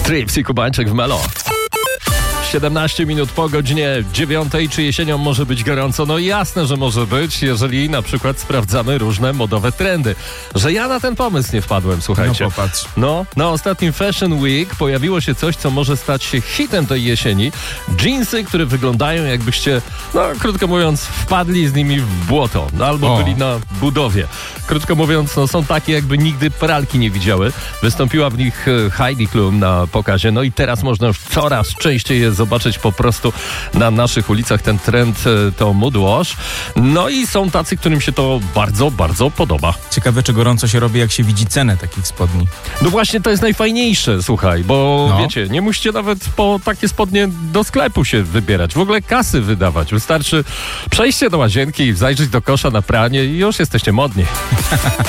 Trips i Kubańczyk w Melo. 17 minut po godzinie 9. Czy jesienią może być gorąco? No jasne, że może być, jeżeli na przykład sprawdzamy różne modowe trendy. Że ja na ten pomysł nie wpadłem, słuchajcie. No popatrz. No, na ostatnim Fashion Week pojawiło się coś, co może stać się hitem tej jesieni. Dżinsy, które wyglądają jakbyście, no krótko mówiąc, wpadli z nimi w błoto. Albo byli na budowie. Krótko mówiąc, no są takie, jakby nigdy pralki nie widziały. Wystąpiła w nich Heidi Klum na pokazie. No i teraz można już coraz częściej je zobaczyć po prostu na naszych ulicach. Ten trend to mood wash. No i są tacy, którym się to bardzo, bardzo podoba. Ciekawe, czy gorąco się robi, jak się widzi cenę takich spodni. No właśnie, to jest najfajniejsze, słuchaj, bo wiecie, nie musicie nawet po takie spodnie do sklepu się wybierać, w ogóle kasy wydawać. Wystarczy przejście do łazienki, zajrzeć do kosza na pranie i już jesteście modni.